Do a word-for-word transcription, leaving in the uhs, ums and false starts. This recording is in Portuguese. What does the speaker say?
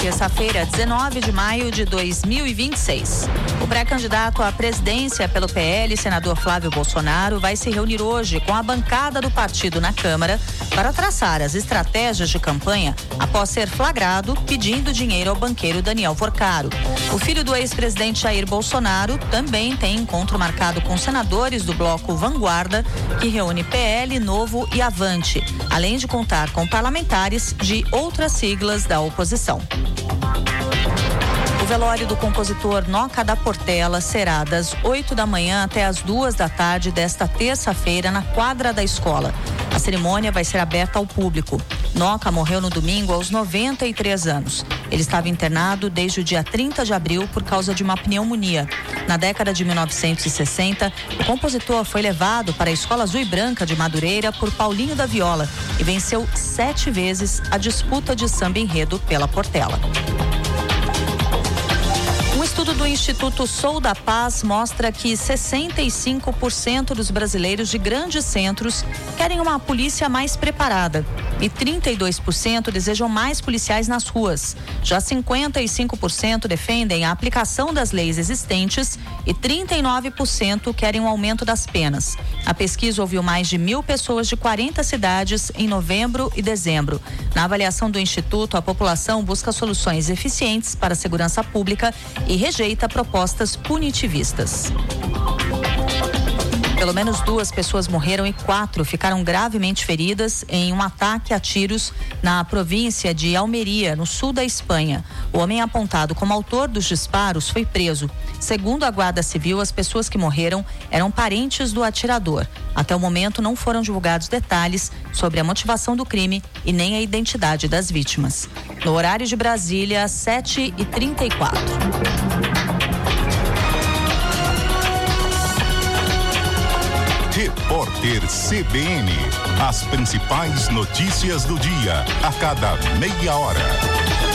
terça-feira, dezenove de maio de dois mil e vinte e seis. O pré-candidato à presidência pelo P L, senador Flávio Bolsonaro, vai se reunir hoje com a bancada do partido na Câmara para traçar as estratégias de campanha após ser flagrado pedindo dinheiro ao banqueiro Daniel Forcaro. O filho do ex-presidente Jair Bolsonaro também tem encontro marcado com senadores do bloco Vanguarda, que reúne P L, Novo e Avante, além de contar com parlamentares de outras siglas da oposição. O velório do compositor Noca da Portela será das oito da manhã até as duas da tarde desta terça-feira na quadra da escola. A cerimônia vai ser aberta ao público. Noca morreu no domingo aos noventa e três anos. Ele estava internado desde o dia trinta de abril por causa de uma pneumonia. Na década de mil novecentos e sessenta, o compositor foi levado para a Escola Azul e Branca de Madureira por Paulinho da Viola e venceu sete vezes a disputa de samba enredo pela Portela. Um estudo do Instituto Sou da Paz mostra que sessenta e cinco por cento dos brasileiros de grandes centros querem uma polícia mais preparada e trinta e dois por cento desejam mais policiais nas ruas. Já cinquenta e cinco por cento defendem a aplicação das leis existentes e trinta e nove por cento querem um aumento das penas. A pesquisa ouviu mais de mil pessoas de quarenta cidades em novembro e dezembro. Na avaliação do Instituto, a população busca soluções eficientes para a segurança pública e rejeita propostas punitivistas. Pelo menos duas pessoas morreram e quatro ficaram gravemente feridas em um ataque a tiros na província de Almeria, no sul da Espanha. O homem apontado como autor dos disparos foi preso. Segundo a Guarda Civil, as pessoas que morreram eram parentes do atirador. Até o momento não foram divulgados detalhes sobre a motivação do crime e nem a identidade das vítimas. No horário de Brasília, sete e trinta e quatro. Repórter C B N. As principais notícias do dia, a cada meia hora.